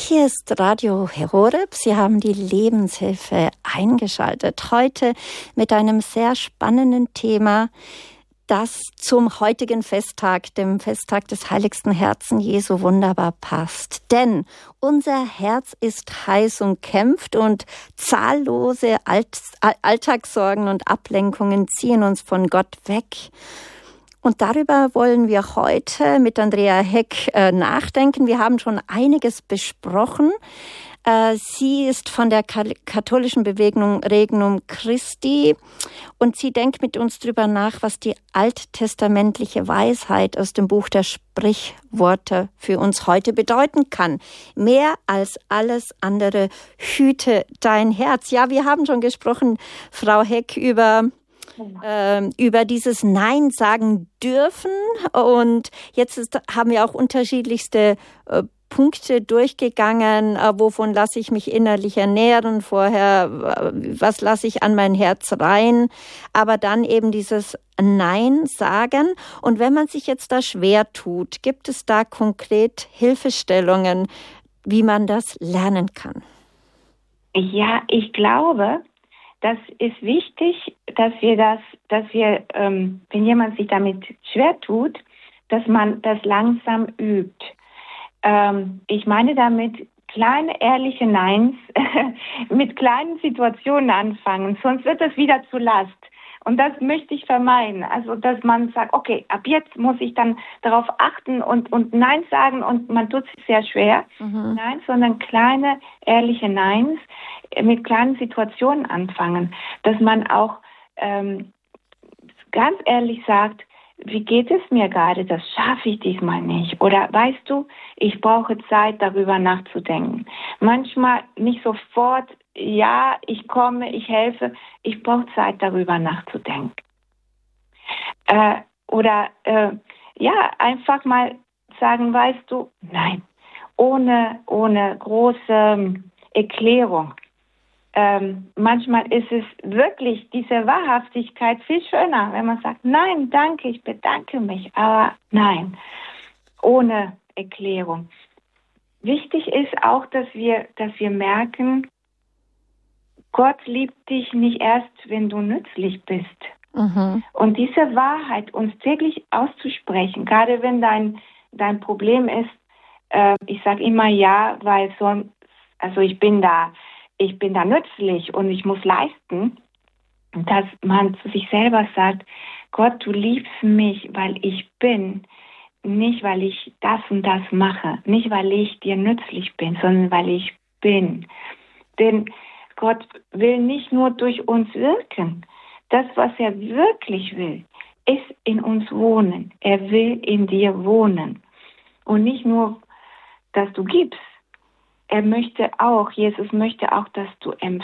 Hier ist Radio Horeb. Sie haben die Lebenshilfe eingeschaltet. Heute mit einem sehr spannenden Thema, das zum heutigen Festtag, dem Festtag des Heiligsten Herzen Jesu, wunderbar passt. Denn unser Herz ist heiß und kämpft und zahllose Alltagssorgen und Ablenkungen ziehen uns von Gott weg. Und darüber wollen wir heute mit Andrea Heck nachdenken. Wir haben schon einiges besprochen. Sie ist von der katholischen Bewegung Regnum Christi und sie denkt mit uns darüber nach, was die alttestamentliche Weisheit aus dem Buch der Sprichworte für uns heute bedeuten kann. Mehr als alles andere, hüte dein Herz. Ja, wir haben schon gesprochen, Frau Heck, über dieses Nein sagen dürfen. Und jetzt haben wir auch unterschiedlichste Punkte durchgegangen. Wovon lasse ich mich innerlich ernähren? Vorher, was lasse ich an mein Herz rein? Aber dann eben dieses Nein sagen. Und wenn man sich jetzt da schwer tut, gibt es da konkret Hilfestellungen, wie man das lernen kann? Ja, ich glaube, das ist wichtig, dass wir, wenn jemand sich damit schwer tut, dass man das langsam übt. Ich meine damit kleine, ehrliche Neins mit kleinen Situationen anfangen, sonst wird das wieder zu Last. Und das möchte ich vermeiden. Also, dass man sagt, okay, ab jetzt muss ich dann darauf achten und Nein sagen und man tut sich sehr schwer. Nein, sondern kleine, ehrliche Neins mit kleinen Situationen anfangen. Dass man auch ganz ehrlich sagt, wie geht es mir gerade? Das schaffe ich diesmal nicht. Oder weißt du, ich brauche Zeit, darüber nachzudenken. Manchmal nicht sofort, ja, ich komme, ich helfe. Ich brauche Zeit, darüber nachzudenken. Einfach mal sagen, weißt du, nein, ohne große Erklärung. Manchmal ist es wirklich diese Wahrhaftigkeit viel schöner, wenn man sagt, nein, danke, ich bedanke mich, aber nein, ohne Erklärung. Wichtig ist auch, dass wir merken, Gott liebt dich nicht erst, wenn du nützlich bist. Und diese Wahrheit uns täglich auszusprechen, gerade wenn dein Problem ist, ich sage immer ja, weil ich bin da nützlich und ich muss leisten, dass man zu sich selber sagt, Gott, du liebst mich, weil ich bin, nicht weil ich das und das mache, nicht weil ich dir nützlich bin, sondern weil ich bin. Denn Gott will nicht nur durch uns wirken. Das, was er wirklich will, ist in uns wohnen. Er will in dir wohnen. Und nicht nur, dass du gibst. Jesus möchte auch, dass du empfängst.